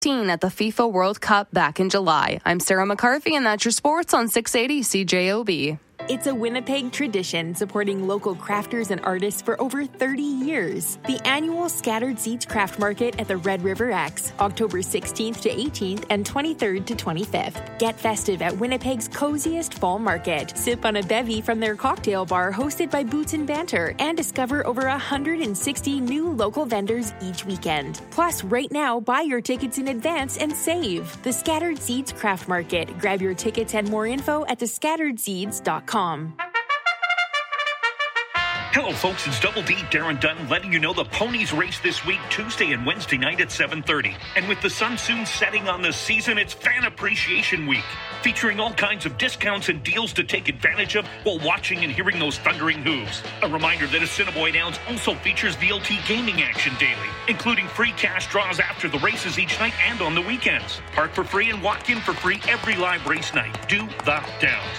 at the FIFA World Cup back in July. I'm Sarah McCarthy, and that's your sports on 680 CJOB. It's a Winnipeg tradition supporting local crafters and artists for over 30 years. The annual Scattered Seeds Craft Market at the Red River X, October 16th to 18th and 23rd to 25th. Get festive at Winnipeg's coziest fall market. Sip on a bevy from their cocktail bar hosted by Boots and Banter and discover over 160 new local vendors each weekend. Plus, right now, buy your tickets in advance and save. The Scattered Seeds Craft Market. Grab your tickets and more info at thescatteredseeds.com. Hello, folks. It's Double D, Darren Dunn, letting you know the ponies race this week, Tuesday and Wednesday night at 7:30. And with the sun soon setting on the season, it's Fan Appreciation Week, featuring all kinds of discounts and deals to take advantage of while watching and hearing those thundering hooves. A reminder that Assiniboine Downs also features VLT gaming action daily, including free cash draws after the races each night and on the weekends. Park for free and walk in for free every live race night. Do the Downs.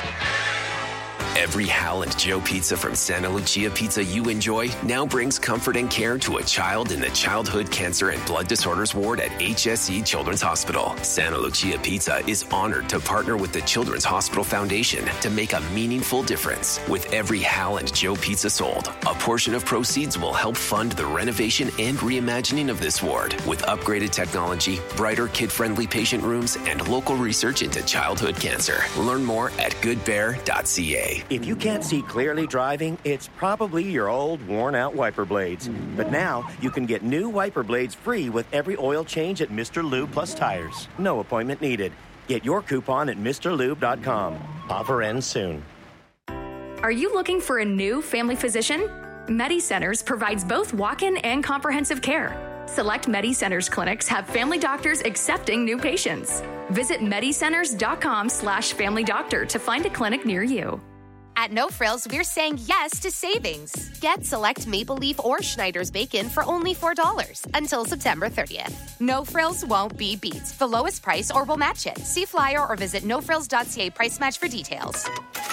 Every Hal and Joe pizza from Santa Lucia Pizza you enjoy now brings comfort and care to a child in the Childhood Cancer and Blood Disorders Ward at HSE Children's Hospital. Santa Lucia Pizza is honored to partner with the Children's Hospital Foundation to make a meaningful difference. With every Hal and Joe pizza sold, a portion of proceeds will help fund the renovation and reimagining of this ward with upgraded technology, brighter kid-friendly patient rooms, and local research into childhood cancer. Learn more at goodbear.ca. If you can't see clearly driving, it's probably your old, worn-out wiper blades. But now, you can get new wiper blades free with every oil change at Mr. Lube Plus Tires. No appointment needed. Get your coupon at MrLube.com. Offer ends soon. Are you looking for a new family physician? MediCenters provides both walk-in and comprehensive care. Select MediCenters clinics have family doctors accepting new patients. Visit MediCenters.com/familydoctor to find a clinic near you. At No Frills, we're saying yes to savings. Get select Maple Leaf or Schneider's bacon for only $4 until September 30th. No Frills won't be beat. The lowest price or we'll match it. See flyer or visit nofrills.ca price match for details.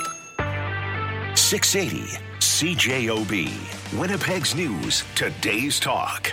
680 CJOB. Winnipeg's News. Today's Talk.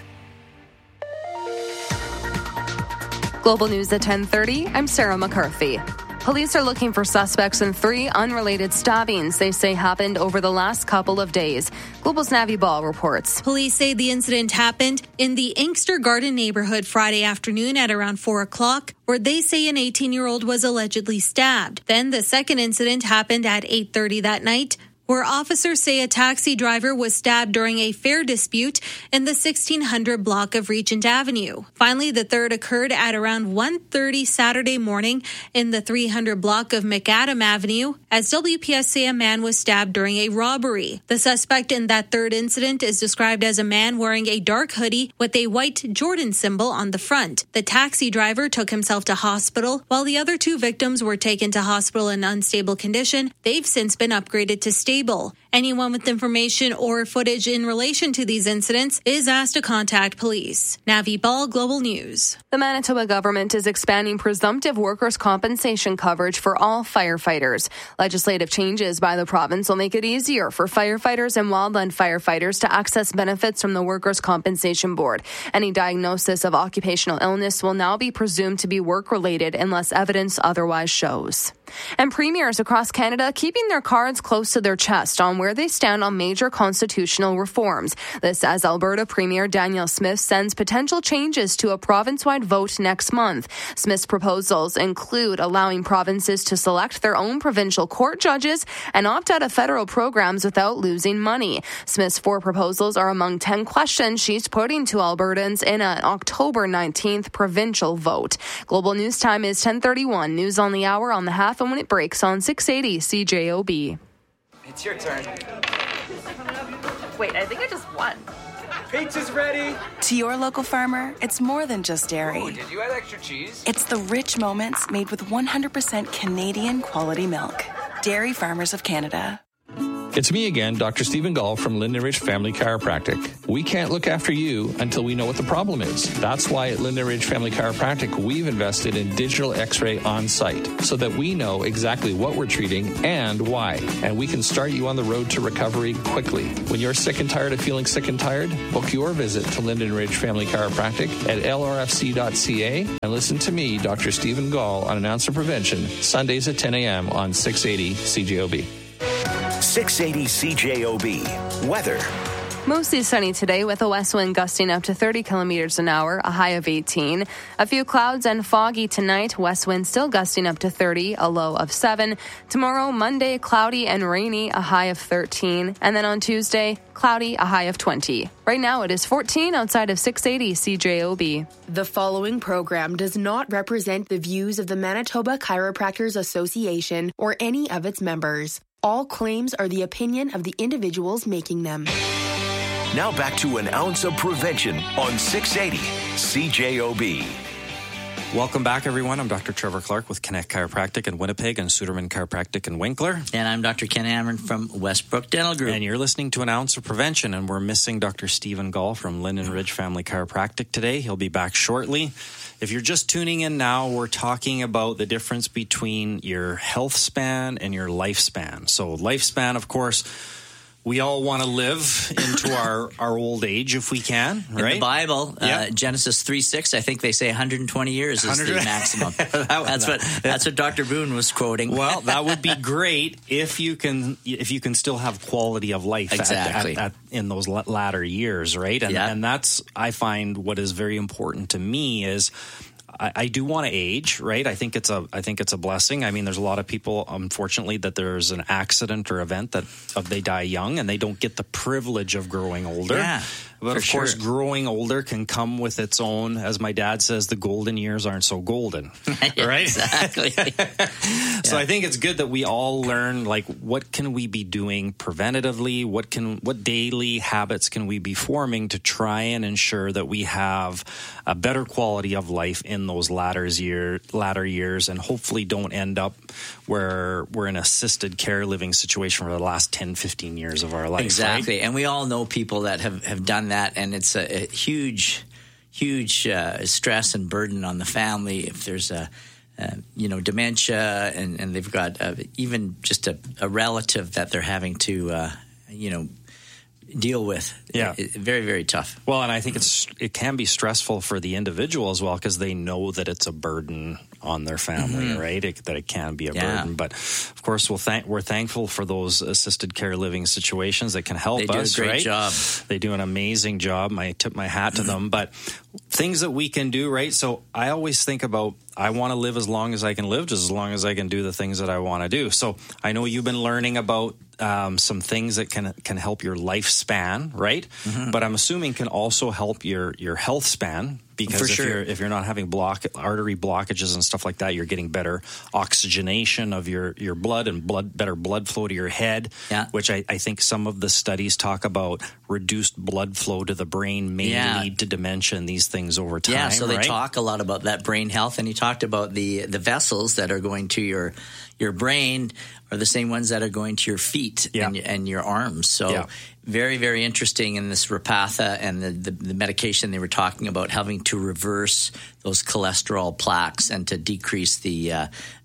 Global News at 10:30. I'm Sarah McCarthy. Police are looking for suspects in 3 unrelated stabbings they say happened over the last couple of days. Global's Navi Ball reports. Police say the incident happened in the Inkster Garden neighborhood Friday afternoon at around 4 o'clock, where they say an 18-year-old was allegedly stabbed. Then the second incident happened at 8:30 that night, where officers say a taxi driver was stabbed during a fare dispute in the 1600 block of Regent Avenue. Finally, the third occurred at around 1:30 Saturday morning in the 300 block of McAdam Avenue, as WPS say a man was stabbed during a robbery. The suspect in that third incident is described as a man wearing a dark hoodie with a white Jordan symbol on the front. The taxi driver took himself to hospital, while the other 2 victims were taken to hospital in unstable condition. They've since been upgraded to stable. Anyone with information or footage in relation to these incidents is asked to contact police. Navi Ball, Global News. The Manitoba government is expanding presumptive workers' compensation coverage for all firefighters. Legislative changes by the province will make it easier for firefighters and wildland firefighters to access benefits from the Workers' Compensation Board. Any diagnosis of occupational illness will now be presumed to be work-related unless evidence otherwise shows. And premiers across Canada keeping their cards close to their chest on where they stand on major constitutional reforms. This as Alberta Premier Danielle Smith sends potential changes to a province-wide vote next month. Smith's proposals include allowing provinces to select their own provincial court judges and opt out of federal programs without losing money. Smith's 4 proposals are among 10 questions she's putting to Albertans in an October 19th provincial vote. Global News Time is 10:31. News on the hour on the half and when it breaks on 680 CJOB. It's your turn. Wait, I think I just won. Pizza's ready. To your local farmer, it's more than just dairy. Oh, did you add extra cheese? It's the rich moments made with 100% Canadian quality milk. Dairy Farmers of Canada. It's me again, Dr. Stephen Gall from Linden Ridge Family Chiropractic. We can't look after you until we know what the problem is. That's why at Linden Ridge Family Chiropractic, we've invested in digital x-ray on site so that we know exactly what we're treating and why. And we can start you on the road to recovery quickly. When you're sick and tired of feeling sick and tired, book your visit to Linden Ridge Family Chiropractic at lrfc.ca and listen to me, Dr. Stephen Gall, on Announcer Prevention, Sundays at 10 a.m. on 680 CJOB. 680 CJOB. Weather. Mostly sunny today with a west wind gusting up to 30 kilometers an hour, a high of 18. A few clouds and foggy tonight, west wind still gusting up to 30, a low of 7. Tomorrow, Monday, cloudy and rainy, a high of 13. And then on Tuesday, cloudy, a high of 20. Right now it is 14 outside of 680 CJOB. The following program does not represent the views of the Manitoba Chiropractors Association or any of its members. All claims are the opinion of the individuals making them. Now back to An Ounce of Prevention on 680 CJOB. Welcome back, everyone. I'm Dr. Trevor Clark with Connect Chiropractic in Winnipeg and Suderman Chiropractic in Winkler. And I'm Dr. Ken Amron from Westbrook Dental Group. And you're listening to An Ounce of Prevention, and we're missing Dr. Stephen Gall from Linden Ridge Family Chiropractic today. He'll be back shortly. If you're just tuning in now, we're talking about the difference between your health span and your lifespan. So lifespan, of course, we all want to live into our old age if we can, right? In the Bible, Genesis 3:6, I think they say 120 years is the maximum. That's what Dr. Boone was quoting. Well, that would be great if you can still have quality of life exactly in those latter years, right? And that's, I find, what is very important to me is I do want to age, right? I think it's a blessing. I mean, there's a lot of people, unfortunately, that there's an accident or event that they die young and they don't get the privilege of growing older. Yeah, but of course, growing older can come with its own, as my dad says, the golden years aren't so golden, right? Exactly. So I think it's good that we all learn, like, what can we be doing preventatively? What daily habits can we be forming to try and ensure that we have a better quality of life in those latter years, and hopefully don't end up where we're in assisted care living situation for the last 10, 15 years of our life. Exactly. Right? And we all know people that have done that, and it's a huge stress and burden on the family if there's dementia and they've got even just a relative that they're having to deal with. Yeah. Very, very tough. Well, and I think it can be stressful for the individual as well, because they know that it's a burden on their family, right? That it can be a burden. But of course, we're thankful for those assisted care living situations that can help us. They do a great job. They do an amazing job. I tip my hat to them. But things that we can do, right? So I always think about, I want to live as long as I can live, just as long as I can do the things that I want to do. So I know you've been learning about some things that can help your lifespan, right? But I'm assuming can also help your health span, because if you're not having artery blockages and stuff like that, you're getting better oxygenation of your blood and better blood flow to your head, which I think some of the studies talk about reduced blood flow to the brain may lead to dementia and these things over time. Yeah, so they talk a lot about that brain health, and you talked about the vessels that are going to your brain are the same ones that are going to your feet and your arms. So very, very interesting in this Repatha and the medication they were talking about, having to reverse those cholesterol plaques and to decrease the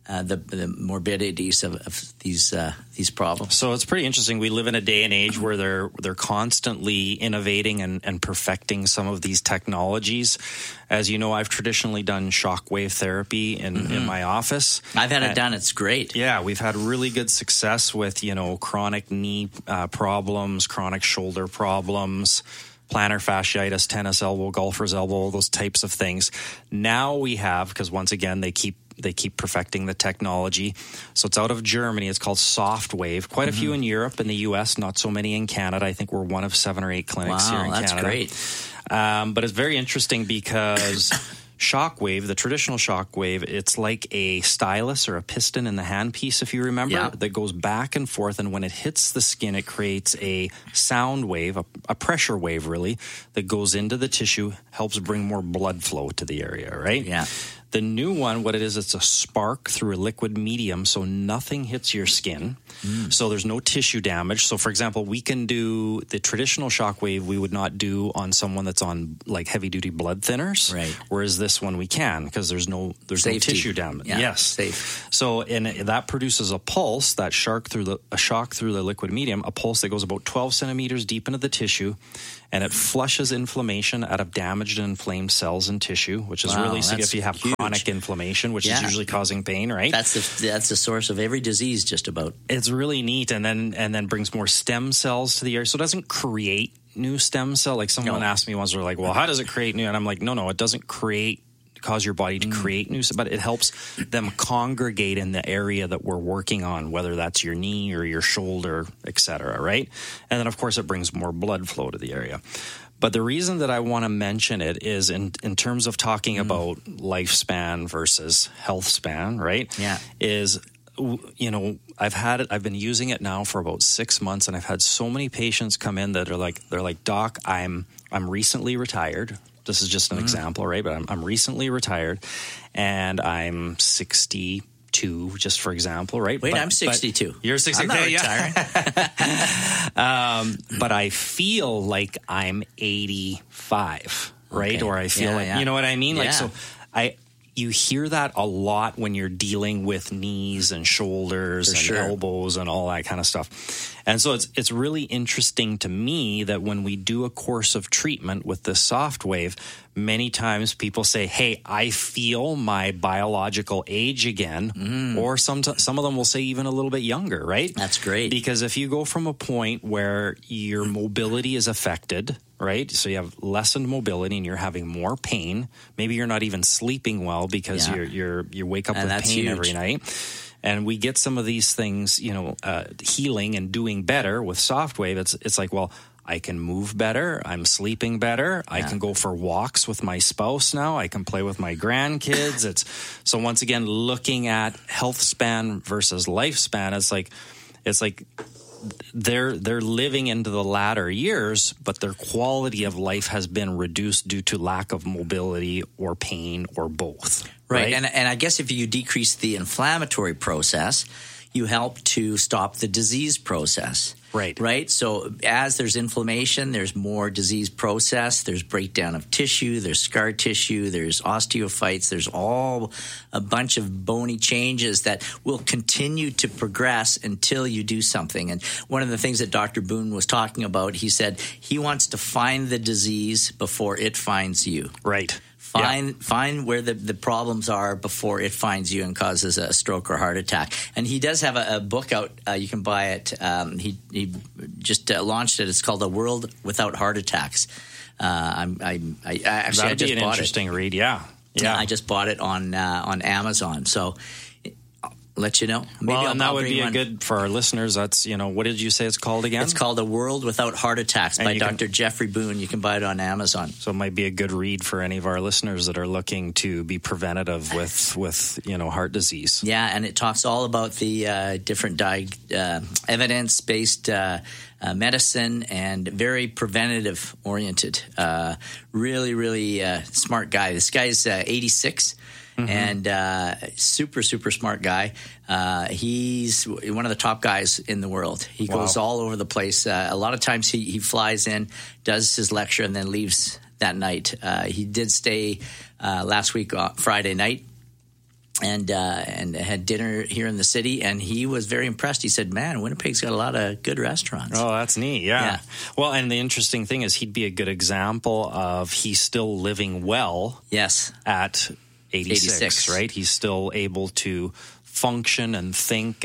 morbidities of these problems. So it's pretty interesting. We live in a day and age where they're constantly innovating and perfecting some of these technologies. As you know, I've traditionally done shockwave therapy in my office. I've had it done. It's great. Yeah, we've had really good success with chronic knee problems, chronic shoulder problems, plantar fasciitis, tennis elbow, golfer's elbow, those types of things. Now we have, because once again they keep perfecting the technology. So it's out of Germany. It's called SoftWave. Quite a few in Europe and the U.S., not so many in Canada. I think we're one of 7 or 8 clinics here in Canada. Wow, that's great. But it's very interesting because shockwave, the traditional shockwave, it's like a stylus or a piston in the handpiece, if you remember, that goes back and forth. And when it hits the skin, it creates a sound wave, a pressure wave, really, that goes into the tissue, helps bring more blood flow to the area, right? Yeah. The new one, what it is, it's a spark through a liquid medium, so nothing hits your skin. So there's no tissue damage. So for example, we can do the traditional shockwave we would not do on someone that's on like heavy duty blood thinners. Right. Whereas this one we can, because there's no tissue damage. Yeah, yes. safe. So and that produces a pulse, that shock through the liquid medium, a pulse that goes about 12 centimeters deep into the tissue, and it flushes inflammation out of damaged and inflamed cells and tissue, which is really sick if you have chronic inflammation, which is usually causing pain, right? That's the source of every disease, just about. It's really neat, and then brings more stem cells to the area. So it doesn't create new stem cell. Like someone asked me once, they're like, well, how does it create new? And I'm like, no, it doesn't cause your body to create new, but it helps them congregate in the area that we're working on, whether that's your knee or your shoulder, etc., right? And then, of course, it brings more blood flow to the area. But the reason that I want to mention it is in terms of talking about lifespan versus health span, right? Yeah. Is, I've been using it now for about 6 months, and I've had so many patients come in that they're like, Doc, I'm recently retired. This is just an example, right? But I'm recently retired, and I'm 62, just for example, right? Wait, I'm 62. You're 62. I'm not retiring. But I feel like I'm 85, right? Okay. Or I feel you know what I mean? Yeah. Like, so you hear that a lot when you're dealing with knees and shoulders and elbows and all that kind of stuff. And so it's really interesting to me that when we do a course of treatment with this soft wave, many times people say, hey, I feel my biological age again. Or some of them will say even a little bit younger, right? That's great. Because if you go from a point where your mobility is affected, right? So you have lessened mobility and you're having more pain. Maybe you're not even sleeping well because you wake up with pain every night. And we get some of these things, healing and doing better with Softwave. It's like, well, I can move better. I'm sleeping better. I can go for walks with my spouse now. I can play with my grandkids. So once again, looking at health span versus lifespan, it's like they're living into the latter years, but their quality of life has been reduced due to lack of mobility or pain or both. Right. And I guess if you decrease the inflammatory process, you help to stop the disease process. Right. So as there's inflammation, there's more disease process. There's breakdown of tissue. There's scar tissue. There's osteophytes. There's all a bunch of bony changes that will continue to progress until you do something. And one of the things that Dr. Boone was talking about, he said he wants to find the disease before it finds you. Right. Find where the problems are before it finds you and causes a stroke or heart attack. And he does have a book out. You can buy it. He just launched it. It's called A World Without Heart Attacks. That'd be an interesting read. Yeah. I just bought it on Amazon. So I'll let you know. Maybe that would be good for our listeners. That's, what did you say it's called again? It's called A World Without Heart Attacks by Dr. Jeffrey Boone. You can buy it on Amazon. So it might be a good read for any of our listeners that are looking to be preventative with heart disease. Yeah, and it talks all about the different evidence-based medicine and very preventative oriented. Really, really smart guy. This guy's 86. And super, super smart guy. He's one of the top guys in the world. He goes all over the place. A lot of times he flies in, does his lecture, and then leaves that night. He did stay last week, Friday night, and had dinner here in the city, and he was very impressed. He said, man, Winnipeg's got a lot of good restaurants. Oh, that's neat, yeah. Well, and the interesting thing is he'd be a good example of he's still living well at 86, right? He's still able to function and think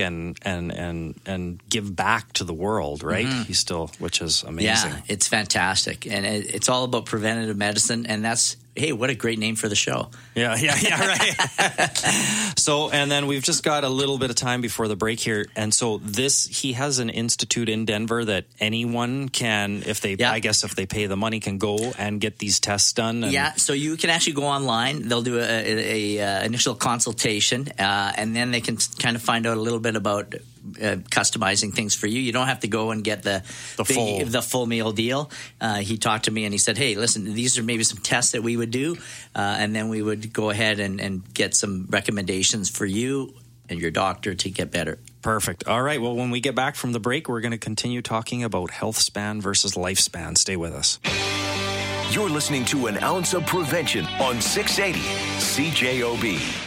and give back to the world, right? He's still, which is amazing. Yeah, it's fantastic. And it's all about preventative medicine, and that's, hey, what a great name for the show. Yeah, right. So, and then we've just got a little bit of time before the break here. And so he has an institute in Denver that anyone can, if they pay the money, can go and get these tests done. Yeah, so you can actually go online. They'll do a initial consultation, and then they can kind of find out a little bit about customizing things for you. You don't have to go and get the full meal deal. He talked to me and he said, hey, listen, these are maybe some tests that we would do, and then we would go ahead and get some recommendations for you and your doctor to get better. Perfect. All right. Well, when we get back from the break, we're going to continue talking about health span versus lifespan. Stay with us. You're listening to An Ounce of Prevention on 680 CJOB.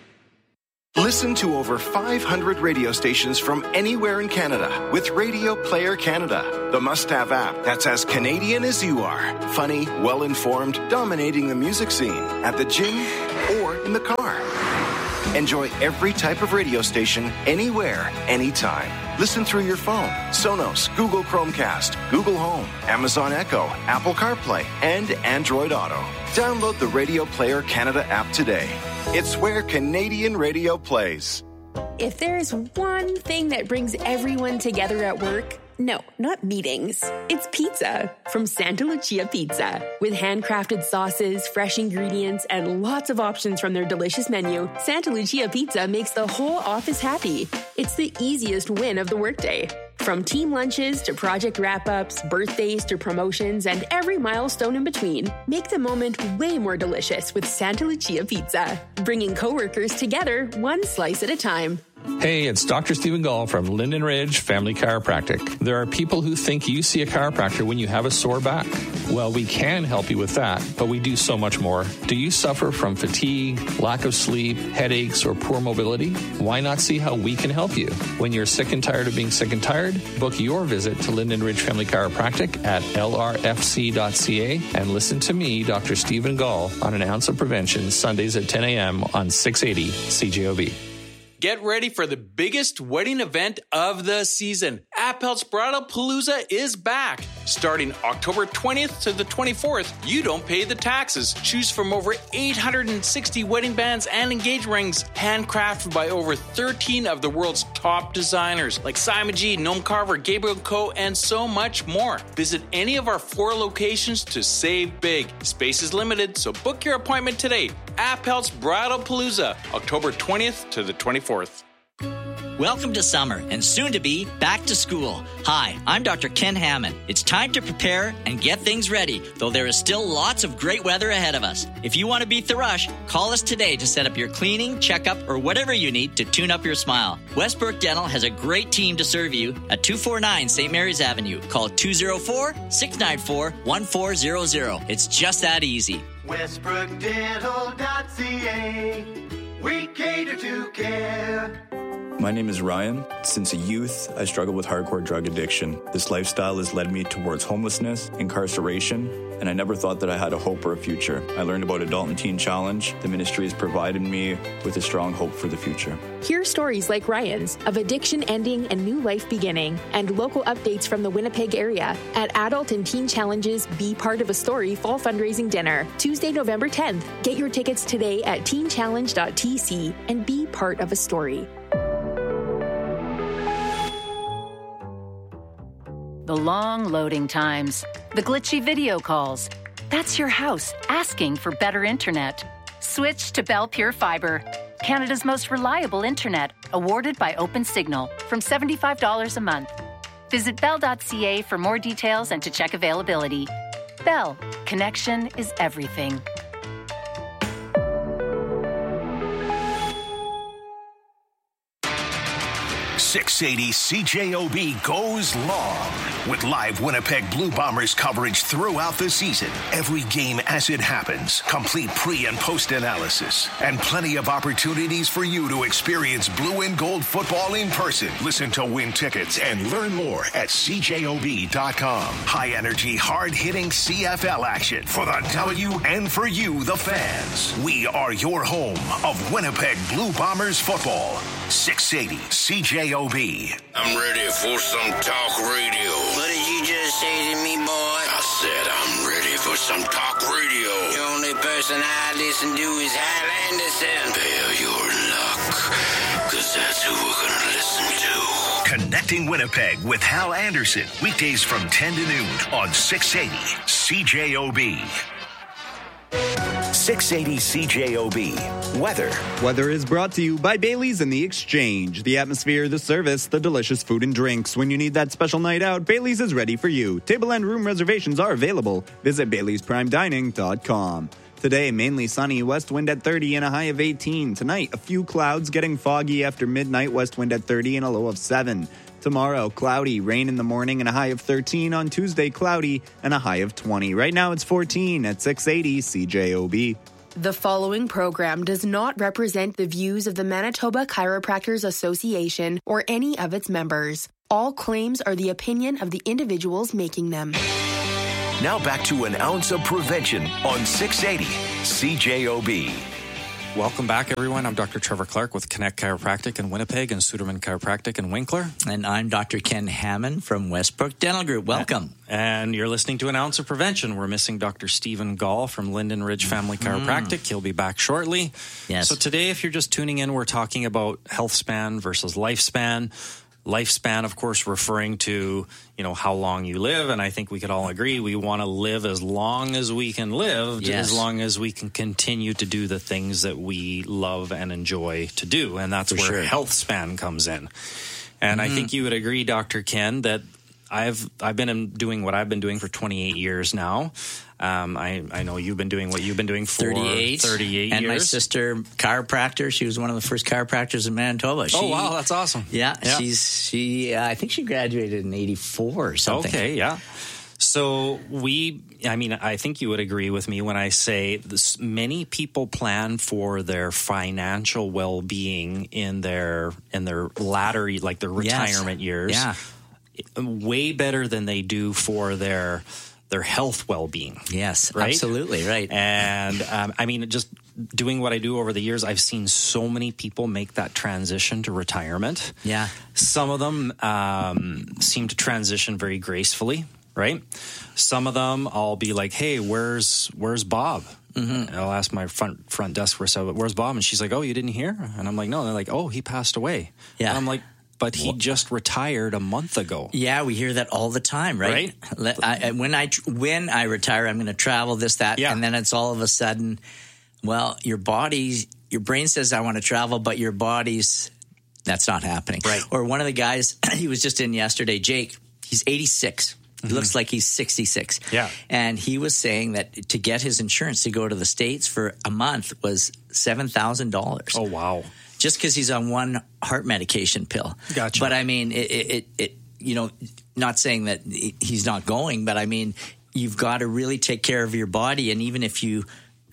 Listen to over 500 radio stations from anywhere in Canada with Radio Player Canada, the must-have app that's as Canadian as you are. Funny, well-informed, dominating the music scene at the gym or in the car. Enjoy every type of radio station, anywhere, anytime. Listen through your phone, Sonos, Google Chromecast, Google Home, Amazon Echo, Apple CarPlay, and Android Auto. Download the Radio Player Canada app today. It's where Canadian radio plays. If there's one thing that brings everyone together at work, no, not meetings. It's pizza from Santa Lucia Pizza. With handcrafted sauces, fresh ingredients, and lots of options from their delicious menu, Santa Lucia Pizza makes the whole office happy. It's the easiest win of the workday. From team lunches to project wrap-ups, birthdays to promotions, and every milestone in between, make the moment way more delicious with Santa Lucia Pizza. Bringing coworkers together one slice at a time. Hey, it's Dr. Stephen Gall from Linden Ridge Family Chiropractic. There are people who think you see a chiropractor when you have a sore back. Well, we can help you with that, but we do so much more. Do you suffer from fatigue, lack of sleep, headaches, or poor mobility? Why not see how we can help you? When you're sick and tired of being sick and tired, book your visit to Linden Ridge Family Chiropractic at lrfc.ca and listen to me, Dr. Stephen Gall, on An Ounce of Prevention, Sundays at 10 a.m. on 680 CJOB. Get ready for the biggest wedding event of the season. Appel's Bridal Palooza is back. Starting October 20th to the 24th, you don't pay the taxes. Choose from over 860 wedding bands and engagement rings, handcrafted by over 13 of the world's top designers, like Simon G, Noam Carver, Gabriel Co., and so much more. Visit any of our 4 locations to save big. Space is limited, so book your appointment today. Appel's Bridal Palooza, October 20th to the 24th. Welcome to summer and soon to be back to school. Hi, I'm Dr. Ken Hammond. It's time to prepare and get things ready, though there is still lots of great weather ahead of us. If you want to beat the rush, call us today to set up your cleaning, checkup, or whatever you need to tune up your smile. Westbrook Dental has a great team to serve you at 249 St. Mary's Avenue. Call 204-694-1400. It's just that easy. WestbrookDental.ca. We cater to care. My name is Ryan. Since a youth, I struggled with hardcore drug addiction. This lifestyle has led me towards homelessness, incarceration, and I never thought that I had a hope or a future. I learned about Adult and Teen Challenge. The ministry has provided me with a strong hope for the future. Hear stories like Ryan's of addiction ending and new life beginning, and local updates from the Winnipeg area at Adult and Teen Challenge's Be Part of a Story Fall Fundraising Dinner, Tuesday, November 10th. Get your tickets today at teenchallenge.tc and be part of a story. The long loading times, the glitchy video calls. That's your house asking for better internet. Switch to Bell Pure Fiber, Canada's most reliable internet, awarded by OpenSignal, from $75 a month. Visit bell.ca for more details and to check availability. Bell, connection is everything. 680 CJOB goes long with live Winnipeg Blue Bombers coverage throughout the season. Every game as it happens, complete pre- and post-analysis, and plenty of opportunities for you to experience blue and gold football in person. Listen to win tickets and learn more at CJOB.com. High-energy, hard-hitting CFL action for the W and for you, the fans. We are your home of Winnipeg Blue Bombers football. 680 CJOB. I'm ready for some talk radio. What did you just say to me, boy? I said I'm ready for some talk radio. The only person I listen to is Hal Anderson. Bear your luck, because that's who we're going to listen to. Connecting Winnipeg with Hal Anderson. Weekdays from 10 to noon on 680 CJOB. 680 CJOB. Weather. Weather is brought to you by Bailey's and The Exchange. The atmosphere, the service, the delicious food and drinks. When you need that special night out, Bailey's is ready for you. Table and room reservations are available. Visit Bailey'sPrimeDining.com. Today, mainly sunny, west wind at 30 and a high of 18. Tonight, a few clouds, getting foggy after midnight, west wind at 30 and a low of 7. Tomorrow, cloudy, rain in the morning and a high of 13. On Tuesday, cloudy and a high of 20. Right now, it's 14 at 680 CJOB. The following program does not represent the views of the Manitoba Chiropractors Association or any of its members. All claims are the opinion of the individuals making them. Now back to An Ounce of Prevention on 680 CJOB. Welcome back, everyone. I'm Dr. Trevor Clark with Connect Chiropractic in Winnipeg and Suderman Chiropractic in Winkler. And I'm Dr. Ken Hammond from Westbrook Dental Group. Welcome. And you're listening to An Ounce of Prevention. We're missing Dr. Stephen Gall from Linden Ridge Family Chiropractic. He'll be back shortly. Yes. So today, if you're just tuning in, we're talking about health span versus lifespan. Lifespan, of course, referring to, how long you live. And I think we could all agree we want to live as long as we can live, as long as we can continue to do the things that we love and enjoy to do. And that's where health span comes in. And I think you would agree, Dr. Ken, that I've been doing what I've been doing for 28 years now. I know you've been doing what you've been doing for 38 years. And my sister, chiropractor, she was one of the first chiropractors in Manitoba. Oh, wow, that's awesome. Yeah. I think she graduated in 84 or something. Okay, yeah. So I think you would agree with me when I say this, many people plan for their financial well-being in their latter, like their retirement years. Yeah. Way better than they do for their health well-being. Yes, right? Absolutely, right. And just doing what I do over the years, I've seen so many people make that transition to retirement. Yeah. Some of them seem to transition very gracefully, right? Some of them I'll be like, hey, where's Bob? Mm-hmm. I'll ask my front desk receptionist, where's Bob? And she's like, oh, you didn't hear? And I'm like, no. And they're like, oh, he passed away. Yeah. And I'm like, but he just retired a month ago. Yeah, we hear that all the time, right? When I retire, I'm going to travel, this, that, and then it's all of a sudden, well, your brain says I want to travel, but your body's, that's not happening. Right. Or one of the guys, he was just in yesterday, Jake, he's 86. He looks like he's 66. Yeah. And he was saying that to get his insurance to go to the States for a month was $7,000. Oh, wow. Just because he's on one heart medication pill. Gotcha. But I mean, not saying that he's not going, but I mean, you've got to really take care of your body. And even if you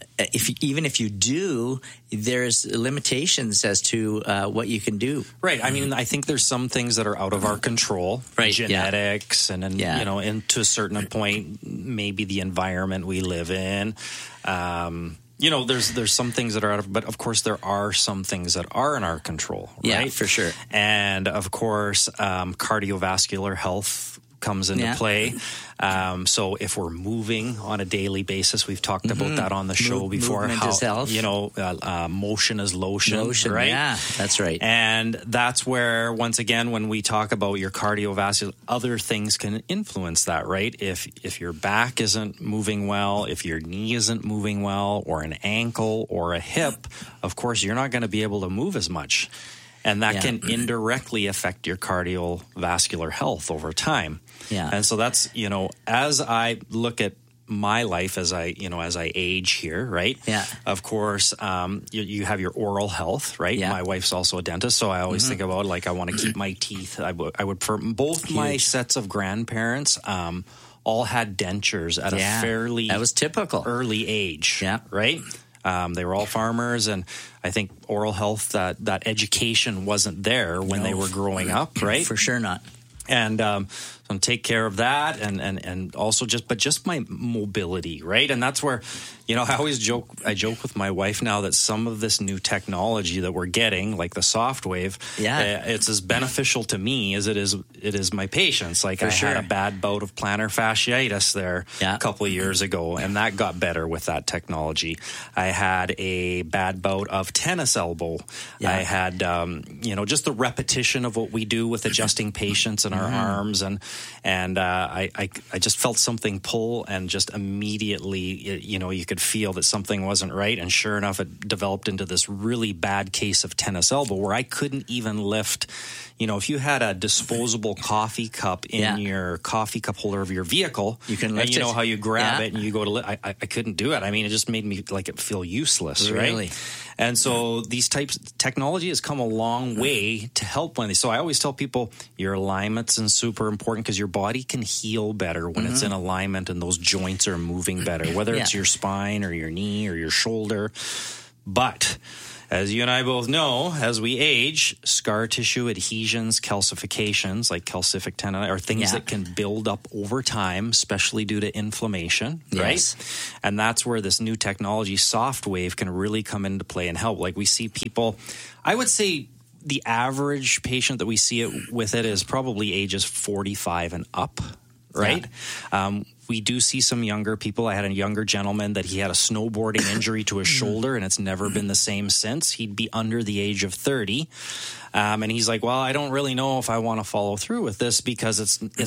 do, there's limitations as to what you can do. Right. I mean, I think there's some things that are out of our control, right? Genetics, and and to a certain point, maybe the environment we live in. There's some things that are out of, but of course there are some things that are in our control, right? Yeah, for sure. And of course, cardiovascular health comes into play. So if we're moving on a daily basis, we've talked about that on the show before. Movement is health. Motion is lotion, right? Yeah, that's right. And that's where, once again, when we talk about your cardiovascular, other things can influence that, right? If your back isn't moving well, if your knee isn't moving well, or an ankle or a hip, of course, you're not going to be able to move as much. And that can indirectly affect your cardiovascular health over time. Yeah. And so that's, as I look at my life as I age here, right? Yeah. Of course, you have your oral health, right? Yeah. My wife's also a dentist, so I always think about, I want to keep my teeth. I would for both my sets of grandparents, all had dentures at a fairly that was typical early age. Yeah. Right? They were all farmers, and I think oral health, that education wasn't there when they were growing up, right? For sure not. And so take care of that, and also just my mobility, right? And that's where, I joke with my wife now that some of this new technology that we're getting, like the SoftWave, it's as beneficial to me as it is my patients. Like, had a bad bout of plantar fasciitis there a couple of years ago, and that got better with that technology. I had a bad bout of tennis elbow. I had, just the repetition of what we do with adjusting patients and and our arms, and I just felt something pull, and just immediately, you could feel that something wasn't right, and sure enough, it developed into this really bad case of tennis elbow where I couldn't even lift. If you had a disposable coffee cup in your coffee cup holder of your vehicle, you can lift and you know it. how you grab it and you go to lift. I couldn't do it. I mean, it just made me feel useless, really? Right? And so these types of technology has come a long way to help when so I always tell people your alignment's super important because your body can heal better when it's in alignment and those joints are moving better, whether it's your spine or your knee or your shoulder. But as you and I both know, as we age, scar tissue adhesions, calcifications like calcific tendonitis are things that can build up over time, especially due to inflammation, right? And that's where this new technology, SoftWave, can really come into play and help. Like we see people, I would say the average patient that we see it with it is probably ages 45 and up, right? Yeah. We do see some younger people. I had a younger gentleman that he had a snowboarding injury to his shoulder, and it's never been the same since. He'd be under the age of 30. And he's like, well, I don't really know if I want to follow through with this because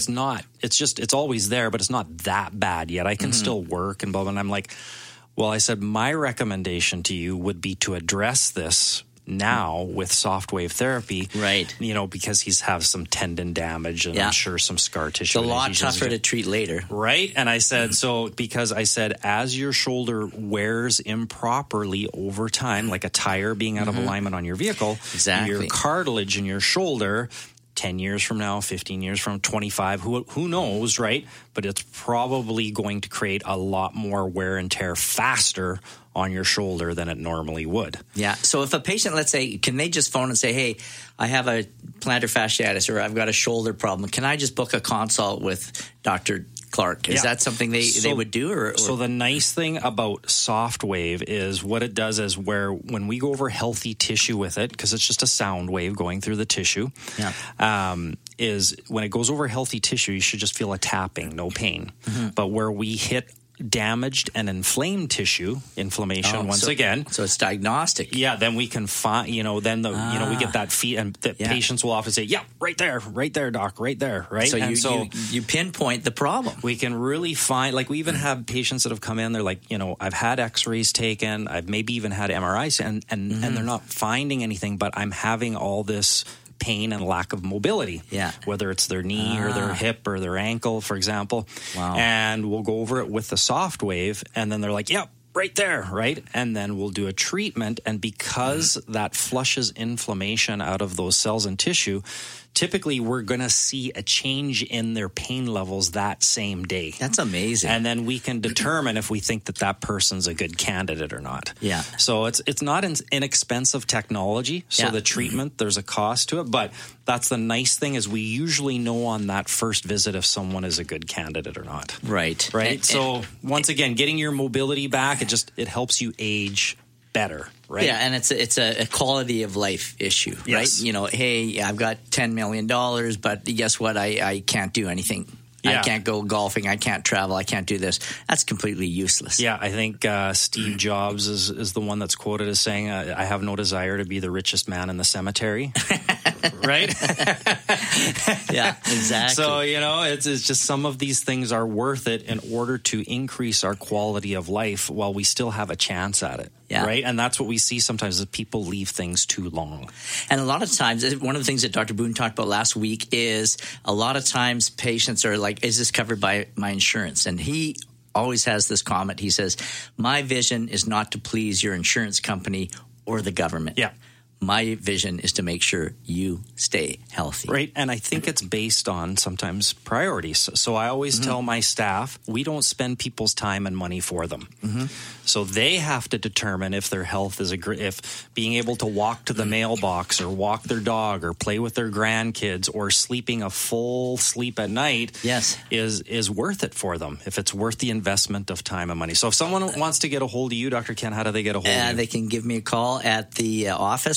it's always there, but it's not that bad yet. I can still work and blah, blah. And I'm like, well, I said, my recommendation to you would be to address this now with SoftWave therapy, right? Because he's have some tendon damage and I'm sure some scar tissue. It's a lot tougher to treat later, right? And I said because I said as your shoulder wears improperly over time, like a tire being out of alignment on your vehicle, your cartilage in your shoulder. 10 years from now, 15 years from 25, who knows, right? But it's probably going to create a lot more wear and tear faster on your shoulder than it normally would. Yeah. So if a patient, let's say, can they just phone and say, hey, I have a plantar fasciitis or I've got a shoulder problem. Can I just book a consult with Dr. Clark? Is that something they would do? Or? So the nice thing about SoftWave is what it does is when we go over healthy tissue with it, because it's just a sound wave going through the tissue, is when it goes over healthy tissue, you should just feel a tapping, no pain. But where we hit damaged and inflamed tissue, inflammation again. So it's diagnostic. Yeah, then we can find, we get that feed, and the patients will often say, right there, doc, right there, right? So you pinpoint the problem. We can really find, we even have patients that have come in, they're like, I've had x-rays taken, I've maybe even had MRIs, and they're not finding anything, but I'm having all this pain and lack of mobility, whether it's their knee or their hip or their ankle, for example. Wow. And we'll go over it with the SoftWave, and then they're like, right there, right? And then we'll do a treatment, and because that flushes inflammation out of those cells and tissue, typically we're going to see a change in their pain levels that same day. That's amazing. And then we can determine if we think that person's a good candidate or not. Yeah. So it's not an inexpensive technology. So the treatment, there's a cost to it, but that's the nice thing is we usually know on that first visit if someone is a good candidate or not. Right. Right. So once again, getting your mobility back, it helps you age better, right? Yeah, and it's a quality of life issue, yes. Right? Hey, I've got $10 million, but guess what? I can't do anything. Yeah. I can't go golfing. I can't travel. I can't do this. That's completely useless. Yeah, I think Steve Jobs is the one that's quoted as saying, I have no desire to be the richest man in the cemetery. Right? Yeah, exactly. So, it's just some of these things are worth it in order to increase our quality of life while we still have a chance at it. Yeah. Right? And that's what we see sometimes is people leave things too long. And a lot of times, one of the things that Dr. Boone talked about last week is a lot of times patients are like, is this covered by my insurance? And he always has this comment. He says, my vision is not to please your insurance company or the government. Yeah. My vision is to make sure you stay healthy. Right. And I think it's based on sometimes priorities. So I always tell my staff, we don't spend people's time and money for them. So they have to determine if their health is if being able to walk to the mailbox or walk their dog or play with their grandkids or sleeping a full sleep at night is worth it for them, if it's worth the investment of time and money. So if someone wants to get a hold of you, Dr. Ken, how do they get a hold of you? They can give me a call at the office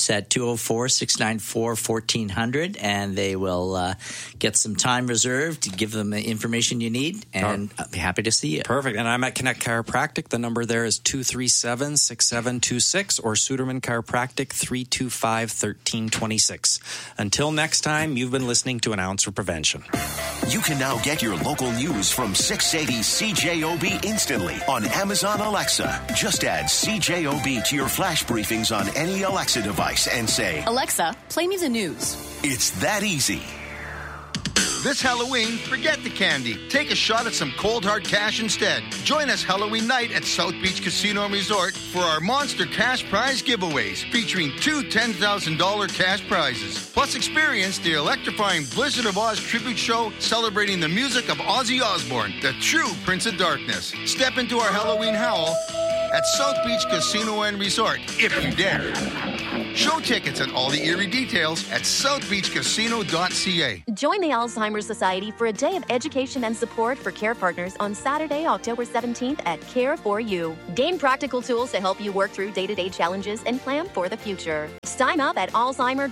us at 204-694-1400, and they will get some time reserved to give them the information you need, and I'll be happy to see you. Perfect. And I'm at Connect Chiropractic. The number there is 237-6726 or Suderman Chiropractic 325-1326. Until next time, you've been listening to An Ounce for Prevention. You can now get your local news from 680 CJOB instantly on Amazon Alexa. Just add CJOB to your flash briefings on any Alexa device and say, Alexa, play me the news. It's that easy. This Halloween, forget the candy. Take a shot at some cold hard cash instead. Join us Halloween night at South Beach Casino and Resort for our monster cash prize giveaways featuring 2 $10,000 cash prizes. Plus experience the electrifying Blizzard of Oz tribute show celebrating the music of Ozzy Osbourne, the true Prince of Darkness. Step into our Halloween howl at South Beach Casino and Resort, if you dare. Show tickets and all the eerie details at southbeachcasino.ca. Join the Alzheimer's Society for a day of education and support for care partners on Saturday, October 17th at Care4You. Gain practical tools to help you work through day-to-day challenges and plan for the future. Sign up at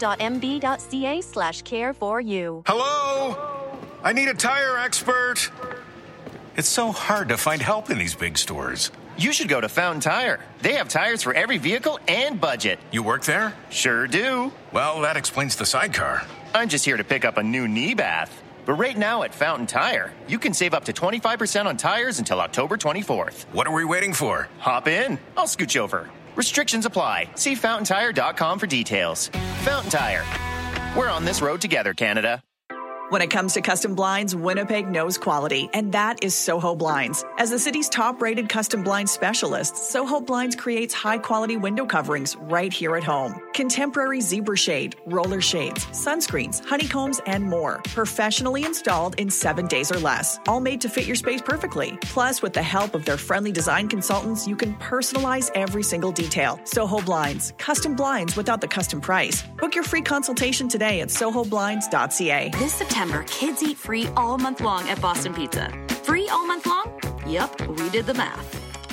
alzheimer.mb.ca/care4you. Hello? I need a tire expert. It's so hard to find help in these big stores. You should go to Fountain Tire. They have tires for every vehicle and budget. You work there? Sure do. Well, that explains the sidecar. I'm just here to pick up a new knee bath. But right now at Fountain Tire, you can save up to 25% on tires until October 24th. What are we waiting for? Hop in. I'll scooch over. Restrictions apply. See fountaintire.com for details. Fountain Tire. We're on this road together, Canada. When it comes to custom blinds, Winnipeg knows quality, and that is Soho Blinds. As the city's top-rated custom blind specialist, Soho Blinds creates high-quality window coverings right here at home. Contemporary zebra shade, roller shades, sunscreens, honeycombs, and more. Professionally installed in 7 days or less. All made to fit your space perfectly. Plus, with the help of their friendly design consultants, you can personalize every single detail. Soho Blinds. Custom blinds without the custom price. Book your free consultation today at sohoblinds.ca. This September, kids eat free all month long at Boston Pizza. Free all month long? Yep, we did the math.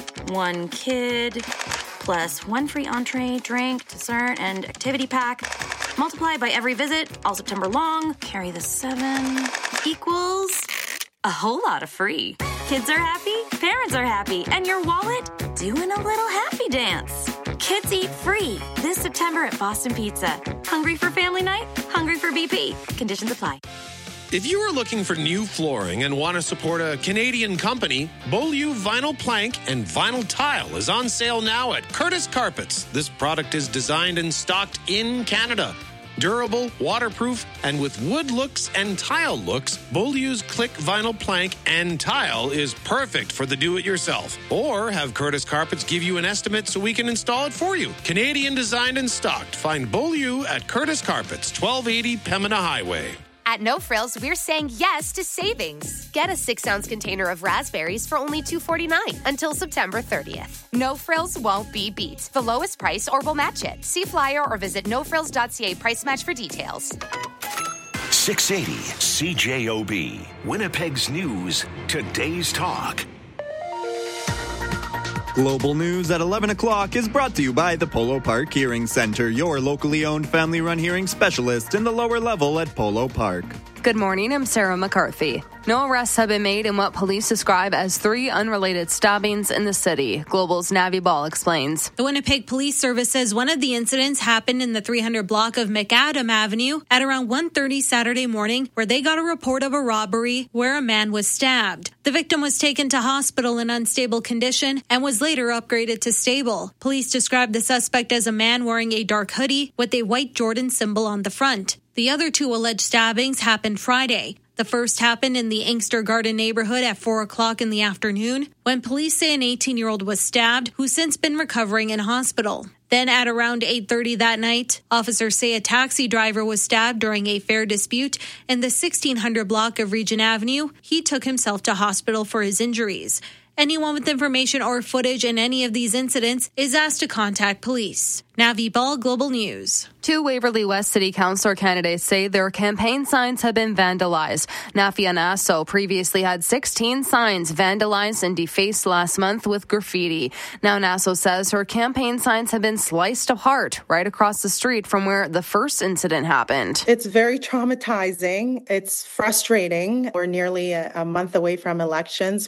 1 kid plus 1 free entree, drink, dessert, and activity pack. Multiply by every visit, all September long. Carry the 7 equals a whole lot of free. Kids are happy, parents are happy, and your wallet doing a little happy dance. Kids eat free this September at Boston Pizza. Hungry for family night? Hungry for BP. Conditions apply. If you are looking for new flooring and want to support a Canadian company, Beaulieu Vinyl Plank and Vinyl Tile is on sale now at Curtis Carpets. This product is designed and stocked in Canada. Durable, waterproof, and with wood looks and tile looks, Beaulieu's Click Vinyl Plank and Tile is perfect for the do-it-yourself. Or have Curtis Carpets give you an estimate so we can install it for you. Canadian designed and stocked. Find Beaulieu at Curtis Carpets, 1280 Pembina Highway. At No Frills, we're saying yes to savings. Get a 6-ounce container of raspberries for only $2.49 until September 30th. No Frills won't be beat. The lowest price or we'll match it. See flyer or visit nofrills.ca price match for details. 680 CJOB, Winnipeg's news, today's talk. Global News at 11 o'clock is brought to you by the Polo Park Hearing Center, your locally owned family-run hearing specialist in the lower level at Polo Park. Good morning, I'm Sarah McCarthy. No arrests have been made in what police describe as 3 unrelated stabbings in the city. Global's Navi Ball explains. The Winnipeg Police Service says one of the incidents happened in the 300 block of McAdam Avenue at around 1:30 Saturday morning, where they got a report of a robbery where a man was stabbed. The victim was taken to hospital in unstable condition and was later upgraded to stable. Police described the suspect as a man wearing a dark hoodie with a white Jordan symbol on the front. The other 2 alleged stabbings happened Friday. The first happened in the Inkster Garden neighborhood at 4 o'clock in the afternoon when police say an 18-year-old was stabbed, who's since been recovering in hospital. Then at around 8:30 that night, officers say a taxi driver was stabbed during a fare dispute in the 1600 block of Regent Avenue. He took himself to hospital for his injuries. Anyone with information or footage in any of these incidents is asked to contact police. Navi Ball, Global News. 2 Waverly West City Councillor candidates say their campaign signs have been vandalized. Nafia Nasso previously had 16 signs vandalized and defaced last month with graffiti. Now Nasso says her campaign signs have been sliced apart right across the street from where the first incident happened. It's very traumatizing. It's frustrating. We're nearly a month away from elections.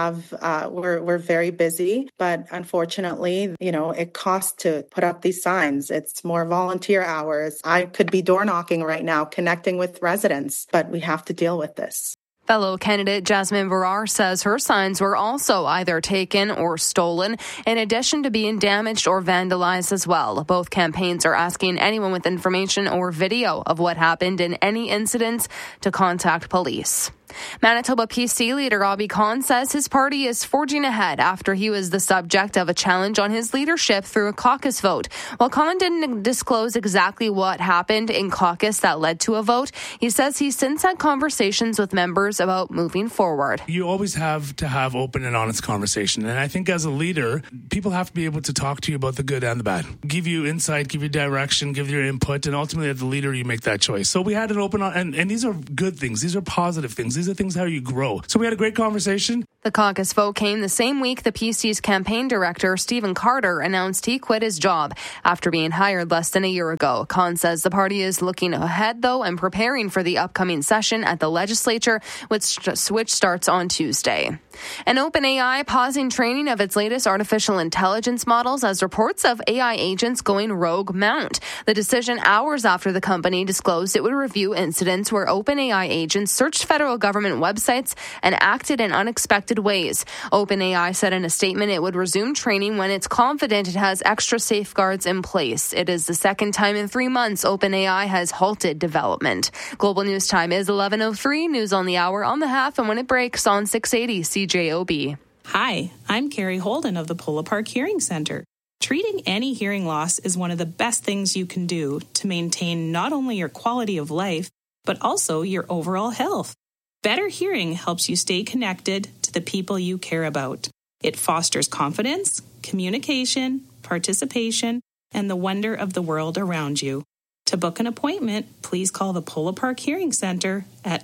We're very busy, but unfortunately, it costs to put up these signs. It's more volunteer hours. I could be door knocking right now, connecting with residents, but we have to deal with this. Fellow candidate Jasmine Barar says her signs were also either taken or stolen, in addition to being damaged or vandalized as well. Both campaigns are asking anyone with information or video of what happened in any incidents to contact police. Manitoba PC leader Abhi Khan says his party is forging ahead after he was the subject of a challenge on his leadership through a caucus vote. While Khan didn't disclose exactly what happened in caucus that led to a vote, he says he's since had conversations with members about moving forward. You always have to have open and honest conversation. And I think as a leader, people have to be able to talk to you about the good and the bad. Give you insight, give you direction, give your input, and ultimately as the leader, you make that choice. So we had an open, and these are good things. These are positive things. These are things how you grow. So we had a great conversation. The caucus vote came the same week the PC's campaign director, Stephen Carter, announced he quit his job after being hired less than a year ago. Khan says the party is looking ahead, though, and preparing for the upcoming session at the legislature, which starts on Tuesday. And OpenAI pausing training of its latest artificial intelligence models as reports of AI agents going rogue mount. The decision hours after the company disclosed it would review incidents where OpenAI agents searched federal government websites and acted in unexpected ways. OpenAI said in a statement it would resume training when it's confident it has extra safeguards in place. It is the second time in 3 months OpenAI has halted development. Global News Time is 11:03. News on the hour, on the half, and when it breaks on 680 CJOB. Hi, I'm Carrie Holden of the Polo Park Hearing Center. Treating any hearing loss is one of the best things you can do to maintain not only your quality of life, but also your overall health. Better hearing helps you stay connected to the people you care about. It fosters confidence, communication, participation, and the wonder of the world around you. To book an appointment, please call the Polo Park Hearing Center at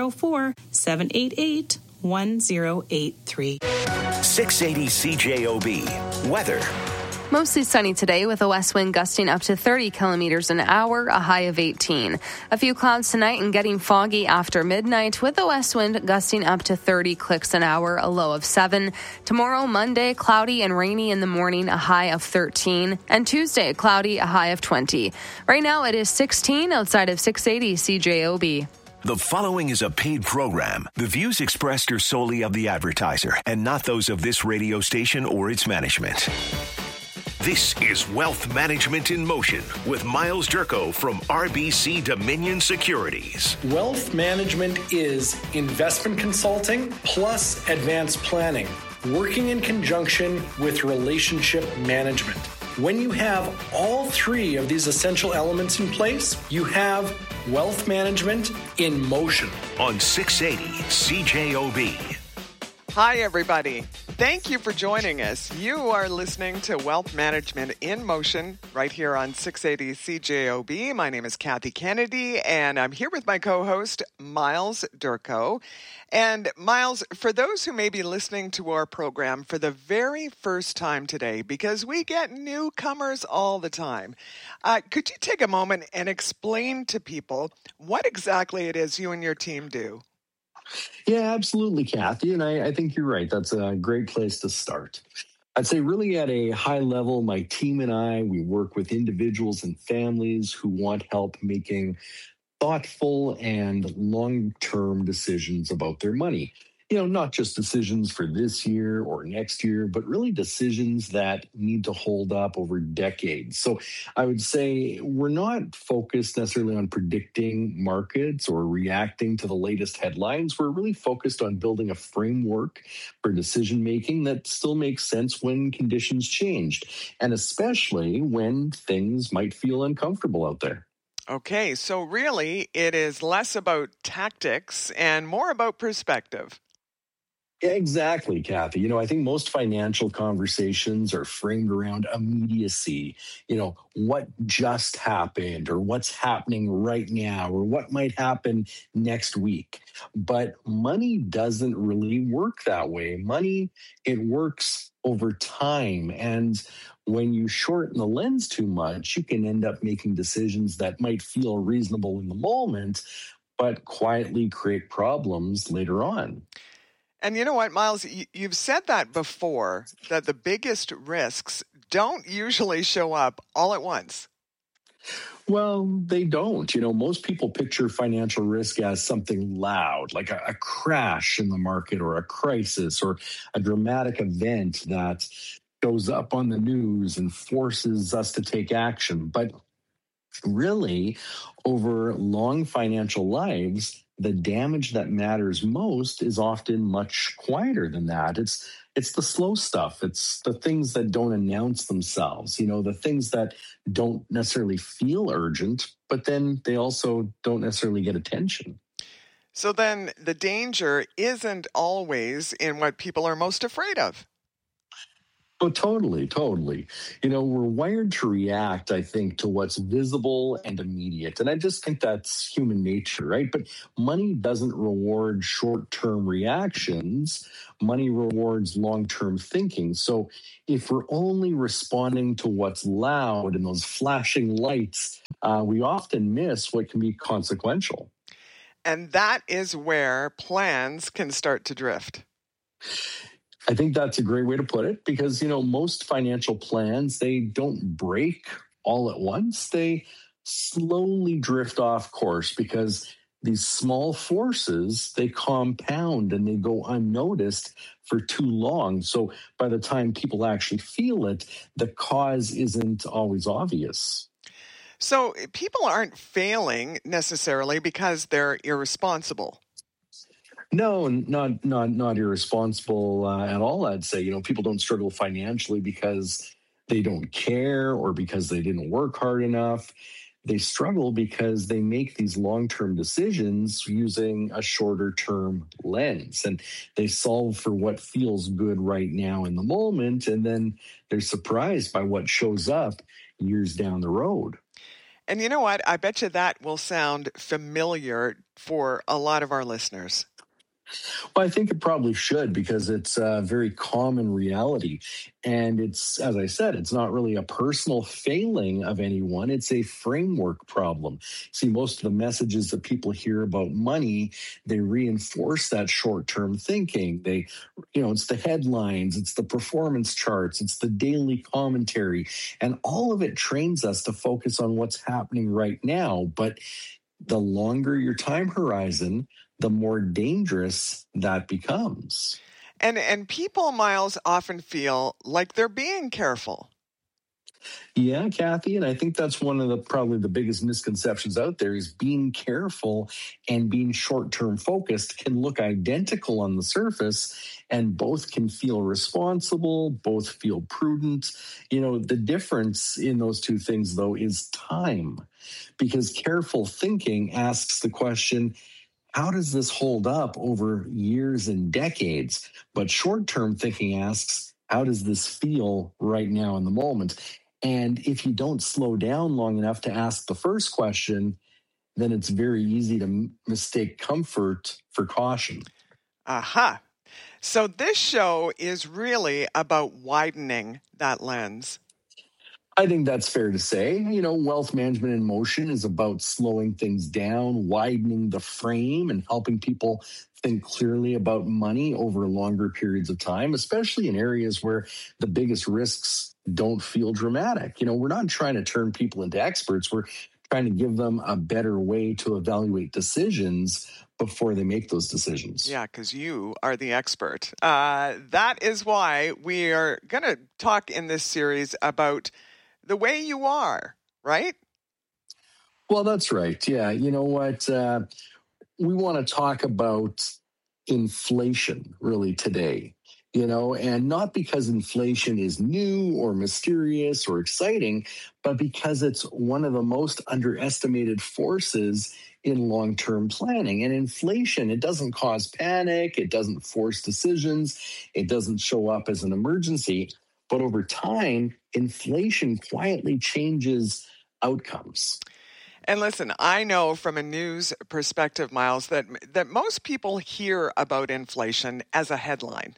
204-788-1083. 680 CJOB. Weather. Mostly sunny today with a west wind gusting up to 30 kilometers an hour, a high of 18. A few clouds tonight and getting foggy after midnight with a west wind gusting up to 30 clicks an hour, a low of 7. Tomorrow, Monday, cloudy and rainy in the morning, a high of 13. And Tuesday, cloudy, a high of 20. Right now it is 16 outside of 680 CJOB. The following is a paid program. The views expressed are solely of the advertiser and not those of this radio station or its management. This is Wealth Management in Motion with Miles Durko from RBC Dominion Securities. Wealth management is investment consulting plus advanced planning, working in conjunction with relationship management. When you have all three of these essential elements in place, you have wealth management in motion. On 680 CJOB. Hi, everybody. Thank you for joining us. You are listening to Wealth Management in Motion right here on 680 CJOB. My name is Kathy Kennedy, and I'm here with my co-host, Miles Durko. And Miles, for those who may be listening to our program for the very first time today, because we get newcomers all the time, could you take a moment and explain to people what exactly it is you and your team do? Yeah, absolutely, Kathy. And I think you're right. That's a great place to start. I'd say really at a high level, my team and I, we work with individuals and families who want help making thoughtful and long-term decisions about their money. You know, not just decisions for this year or next year, but really decisions that need to hold up over decades. So I would say we're not focused necessarily on predicting markets or reacting to the latest headlines. We're really focused on building a framework for decision-making that still makes sense when conditions changed, and especially when things might feel uncomfortable out there. Okay, so really it is less about tactics and more about perspective. Yeah, exactly, Kathy. I think most financial conversations are framed around immediacy. What just happened or what's happening right now or what might happen next week. But money doesn't really work that way. Money, it works over time. And when you shorten the lens too much, you can end up making decisions that might feel reasonable in the moment, but quietly create problems later on. And you know what, Miles, you've said that before, that the biggest risks don't usually show up all at once. Well, they don't. Most people picture financial risk as something loud, like a crash in the market or a crisis or a dramatic event that shows up on the news and forces us to take action. But really, over long financial lives, the damage that matters most is often much quieter than that. It's the slow stuff. It's the things that don't announce themselves, the things that don't necessarily feel urgent, but then they also don't necessarily get attention. So then the danger isn't always in what people are most afraid of. Oh, totally, totally. We're wired to react, I think, to what's visible and immediate. And I just think that's human nature, right? But money doesn't reward short-term reactions. Money rewards long-term thinking. So if we're only responding to what's loud and those flashing lights, we often miss what can be consequential. And that is where plans can start to drift. I think that's a great way to put it because, most financial plans, they don't break all at once. They slowly drift off course because these small forces, they compound and they go unnoticed for too long. So by the time people actually feel it, the cause isn't always obvious. So people aren't failing necessarily because they're irresponsible. No, not irresponsible at all. I'd say, people don't struggle financially because they don't care or because they didn't work hard enough. They struggle because they make these long-term decisions using a shorter-term lens, and they solve for what feels good right now in the moment, and then they're surprised by what shows up years down the road. And you know what? I bet you that will sound familiar for a lot of our listeners. Well, I think it probably should because it's a very common reality. And it's, as I said, it's not really a personal failing of anyone. It's a framework problem. See, most of the messages that people hear about money, they reinforce that short-term thinking. It's the headlines, it's the performance charts, it's the daily commentary. And all of it trains us to focus on what's happening right now. But the longer your time horizon, the more dangerous that becomes. And people, Miles, often feel like they're being careful. Yeah, Kathy, and I think that's one of probably the biggest misconceptions out there is being careful and being short-term focused can look identical on the surface, and both can feel responsible, both feel prudent. The difference in those two things, though, is time, because careful thinking asks the question, how does this hold up over years and decades? But short-term thinking asks, how does this feel right now in the moment? And if you don't slow down long enough to ask the first question, then it's very easy to mistake comfort for caution. Aha. So this show is really about widening that lens. I think that's fair to say. Wealth Management in Motion is about slowing things down, widening the frame, and helping people think clearly about money over longer periods of time, especially in areas where the biggest risks don't feel dramatic. We're not trying to turn people into experts. We're trying to give them a better way to evaluate decisions before they make those decisions. Yeah, because you are the expert. That is why we are going to talk in this series about the way you are, right? Well, that's right. Yeah. You know what? We want to talk about inflation really today. and not because inflation is new or mysterious or exciting, but because it's one of the most underestimated forces in long-term planning. And inflation, it doesn't cause panic, it doesn't force decisions, it doesn't show up as an emergency, but over time, inflation quietly changes outcomes. And listen, I know from a news perspective, Miles, that most people hear about inflation as a headline.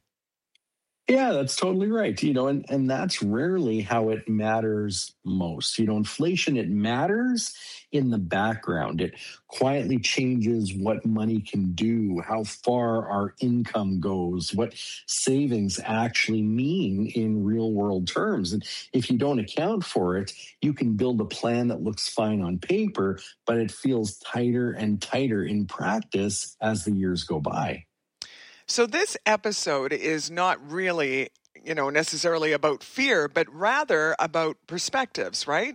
Yeah, that's totally right. And that's rarely how it matters most. Inflation, it matters in the background. It quietly changes what money can do, how far our income goes, what savings actually mean in real world terms. And if you don't account for it, you can build a plan that looks fine on paper, but it feels tighter and tighter in practice as the years go by. So this episode is not really, necessarily about fear, but rather about perspectives, right?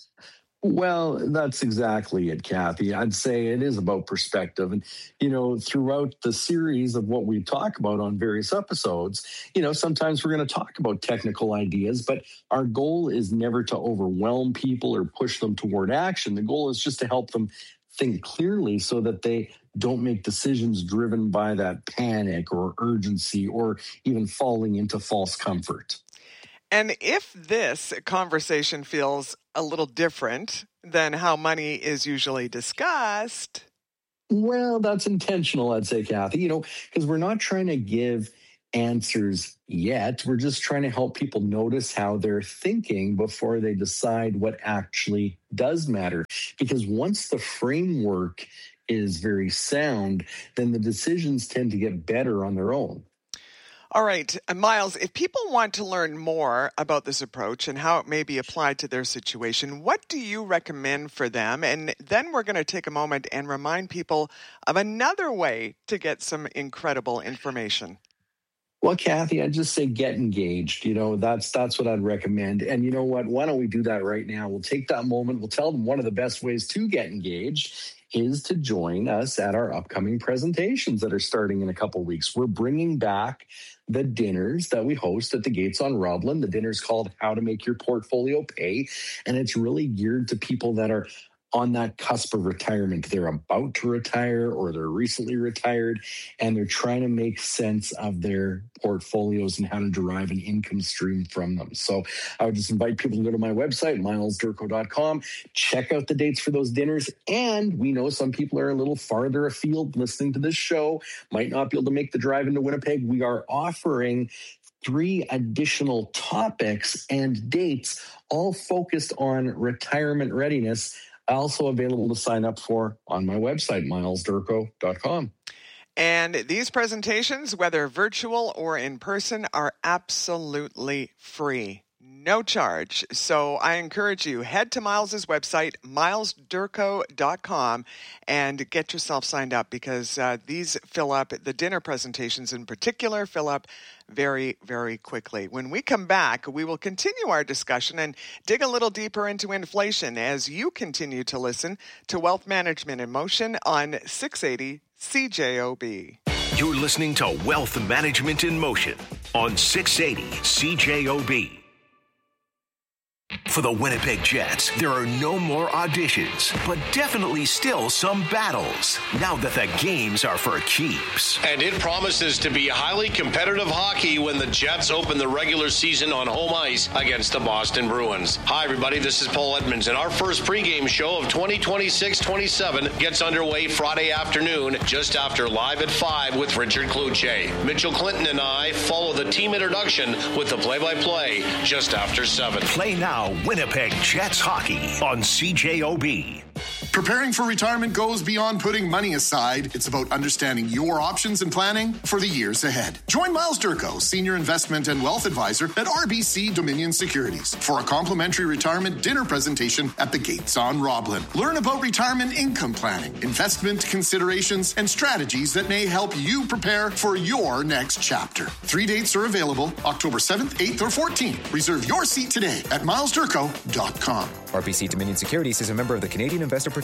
Well, that's exactly it, Kathy. I'd say it is about perspective. And, throughout the series of what we talk about on various episodes, sometimes we're going to talk about technical ideas, but our goal is never to overwhelm people or push them toward action. The goal is just to help them think clearly so that they don't make decisions driven by that panic or urgency or even falling into false comfort. And if this conversation feels a little different than how money is usually discussed. Well, that's intentional, I'd say, Kathy, because we're not trying to give answers yet. We're just trying to help people notice how they're thinking before they decide what actually does matter. Because once the framework is very sound, then the decisions tend to get better on their own. All right, Miles, if people want to learn more about this approach and how it may be applied to their situation, what do you recommend for them? And then we're going to take a moment and remind people of another way to get some incredible information. Well, Kathy, I'd just say get engaged. That's what I'd recommend. And you know what? Why don't we do that right now? We'll take that moment. We'll tell them one of the best ways to get engaged is to join us at our upcoming presentations that are starting in a couple weeks. We're bringing back the dinners that we host at the Gates on Roblin. The dinner's called How to Make Your Portfolio Pay, and it's really geared to people that are on that cusp of retirement. They're about to retire or they're recently retired, and they're trying to make sense of their portfolios and how to derive an income stream from them. So I would just invite people to go to my website, milesdurko.com, check out the dates for those dinners. And we know some people are a little farther afield listening to this show, might not be able to make the drive into Winnipeg. We are offering 3 additional topics and dates, all focused on retirement readiness, also available to sign up for on my website, milesdurko.com. And these presentations, whether virtual or in person, are absolutely free. No charge. So I encourage you, head to Miles's website, milesdurko.com, and get yourself signed up because these fill up, the dinner presentations in particular, fill up very, very quickly. When we come back, we will continue our discussion and dig a little deeper into inflation as you continue to listen to Wealth Management in Motion on 680 CJOB. You're listening to Wealth Management in Motion on 680 CJOB. For the Winnipeg Jets, there are no more auditions, but definitely still some battles, now that the games are for keeps. And it promises to be highly competitive hockey when the Jets open the regular season on home ice against the Boston Bruins. Hi, everybody, this is Paul Edmonds, and our first pregame show of 2026-27 gets underway Friday afternoon, just after Live at 5 with Richard Kluche. Mitchell Clinton and I follow the team introduction with the play-by-play just after 7. Play now, Winnipeg Jets hockey on CJOB. Preparing for retirement goes beyond putting money aside. It's about understanding your options and planning for the years ahead. Join Miles Durko, Senior Investment and Wealth Advisor at RBC Dominion Securities, for a complimentary retirement dinner presentation at the Gates on Roblin. Learn about retirement income planning, investment considerations, and strategies that may help you prepare for your next chapter. 3 dates are available, October 7th, 8th, or 14th. Reserve your seat today at milesdurko.com. RBC Dominion Securities is a member of the Canadian Investor Protection